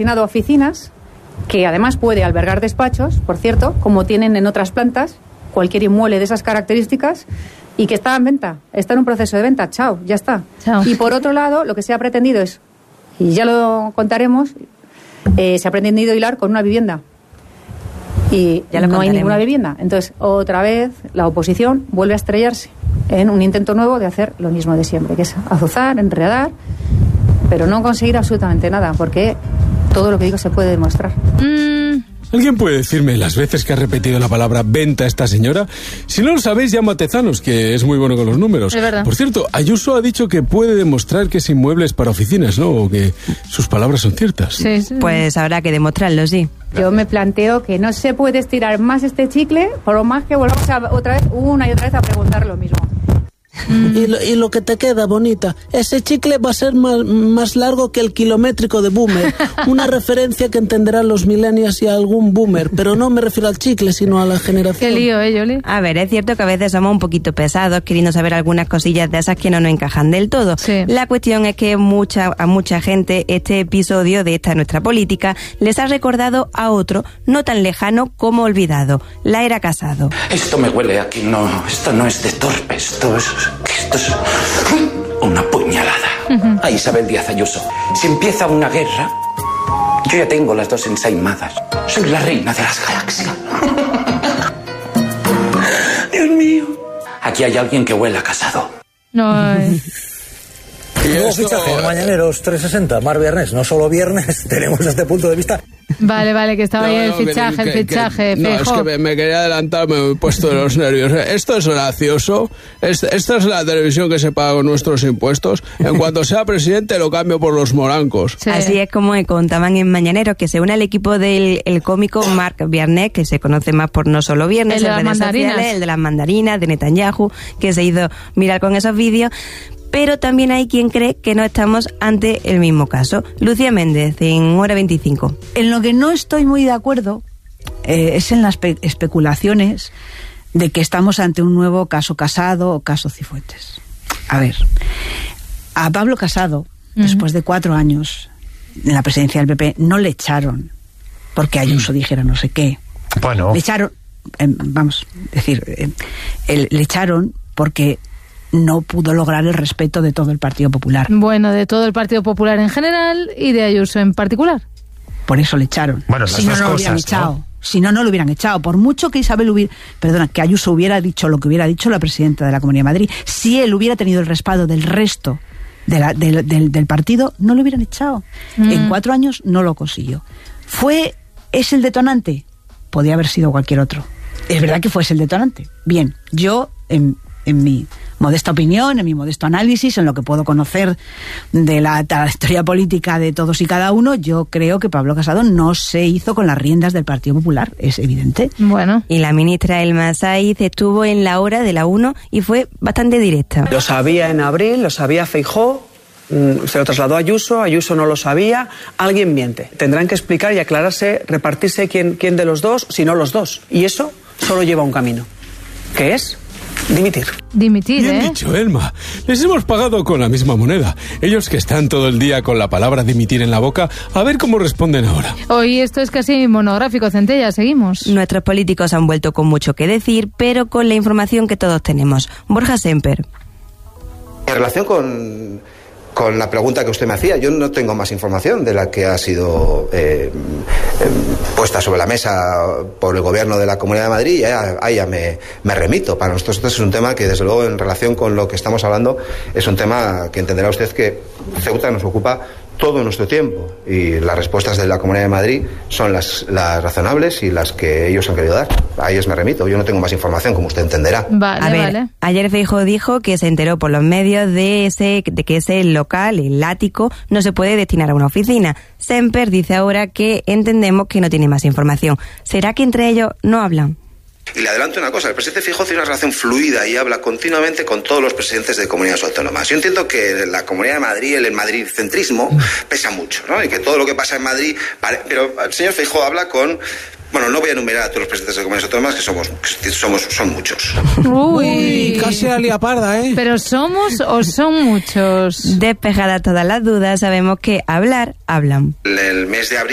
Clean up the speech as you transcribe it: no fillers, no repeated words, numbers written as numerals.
destinado a oficinas, que además puede albergar despachos, por cierto, como tienen en otras plantas, cualquier inmueble de esas características, y que está en venta, está en un proceso de venta, chao, ya está. Chao. Y por otro lado, lo que se ha pretendido es, y ya lo contaremos, se ha pretendido hilar con una vivienda. Y Ya lo no hay contaremos. ninguna vivienda. Entonces, otra vez, la oposición vuelve a estrellarse en un intento nuevo de hacer lo mismo de siempre, que es azuzar, enredar, pero no conseguir absolutamente nada, porque todo lo que digo se puede demostrar. ¿Alguien puede decirme las veces que ha repetido la palabra venta esta señora? Si no lo sabéis, llama a Tezanos, que es muy bueno con los números. Es verdad. Por cierto, Ayuso ha dicho que puede demostrar que ese inmueble es para oficinas, ¿no? O que sus palabras son ciertas. Sí. Pues habrá que demostrarlo, sí. Yo me planteo que no se puede estirar más este chicle, por lo más que volvamos otra vez, una y otra vez, a preguntar lo mismo. Y lo que te queda, bonita, ese chicle va a ser más largo que el kilométrico de Boomer. Una referencia que entenderán los millennials y algún boomer, pero no me refiero al chicle, sino a la generación. Qué lío, Yoli. A ver, es cierto que a veces somos un poquito pesados queriendo saber algunas cosillas de esas que no nos encajan del todo. Sí. La cuestión es que a mucha gente este episodio de esta nuestra política les ha recordado a otro no tan lejano como olvidado, la era Casado. Esto me huele a que no, esto no es de torpe, esto es una puñalada. A Isabel Díaz Ayuso, si empieza una guerra, yo ya tengo las dos ensaimadas. Soy la reina de las galaxias. Dios mío. Aquí hay alguien que huela a Casado. No, Nuevo fichaje en Mañaneros 360, Mar Viernes. No solo viernes, tenemos este punto de vista. Vale, que estaba ahí el fichaje, no, es Feijóo. que me quería adelantar, me he puesto de los nervios. Esto es gracioso. Esta es la televisión que se paga con nuestros impuestos. En cuanto sea presidente, lo cambio por los morancos. Sí. Así es como me contaban en Mañaneros, que se une al equipo del cómico Marc Viernes, que se conoce más por No Solo Viernes, El de en las redes mandarinas. sociales, el de las mandarinas, de Netanyahu, que se hizo viral con esos vídeos. Pero también hay quien cree que no estamos ante el mismo caso. Lucía Méndez, en Hora 25. En lo que no estoy muy de acuerdo es en las especulaciones de que estamos ante un nuevo caso Casado o caso Cifuentes. A ver, a Pablo Casado, después de 4 años en la presidencia del PP, no le echaron porque Ayuso dijera no sé qué. Bueno. Le echaron, le echaron porque no pudo lograr el respeto de todo el Partido Popular. Bueno, de todo el Partido Popular en general y de Ayuso en particular. Por eso le echaron. Bueno, las si no, dos no lo cosas, hubieran ¿no? echado. Si no, no lo hubieran echado. Por mucho que que Ayuso hubiera dicho lo que hubiera dicho la presidenta de la Comunidad de Madrid, si él hubiera tenido el respaldo del resto del partido, no lo hubieran echado. En 4 años no lo consiguió. ¿Es el detonante? Podía haber sido cualquier otro. Es verdad que fue el detonante. Bien, yo en mi modesta opinión, en mi modesto análisis, en lo que puedo conocer de la trayectoria política de todos y cada uno, yo creo que Pablo Casado no se hizo con las riendas del Partido Popular, es evidente. Bueno. Y la ministra Elma Saiz estuvo en la hora de la 1 y fue bastante directa. Lo sabía en abril, lo sabía Feijóo, se lo trasladó a Ayuso no lo sabía, alguien miente. Tendrán que explicar y aclararse, repartirse quién de los dos, si no los dos. Y eso solo lleva un camino, que es dimitir. Dimitir, Bien dicho, Elma. Les hemos pagado con la misma moneda. Ellos que están todo el día con la palabra dimitir en la boca, a ver cómo responden ahora. Hoy esto es casi monográfico, Centella, seguimos. Nuestros políticos han vuelto con mucho que decir, pero con la información que todos tenemos. Borja Semper. En relación con la pregunta que usted me hacía, yo no tengo más información de la que ha sido puesta sobre la mesa por el gobierno de la Comunidad de Madrid, y ahí ya me remito. Para nosotros este es un tema que, desde luego, en relación con lo que estamos hablando, es un tema que entenderá usted que Ceuta nos ocupa todo nuestro tiempo, y las respuestas de la Comunidad de Madrid son las razonables y las que ellos han querido dar. A ellos me remito, yo no tengo más información, como usted entenderá. Vale. Ayer Feijóo dijo que se enteró por los medios de que ese local, el ático, no se puede destinar a una oficina. Semper dice ahora que entendemos que no tiene más información. ¿Será que entre ellos no hablan? Y le adelanto una cosa, el presidente Feijóo tiene una relación fluida y habla continuamente con todos los presidentes de comunidades autónomas. Yo entiendo que la Comunidad de Madrid, el madridcentrismo, pesa mucho, ¿no? Y que todo lo que pasa en Madrid... Pero el señor Feijóo habla con... Bueno, no voy a enumerar a todos los presidentes de comunidades autónomas, que son muchos. Uy, casi la lía parda, ¿eh? ¿Pero somos o son muchos? Despejadas todas las dudas, sabemos que hablan. El mes de abril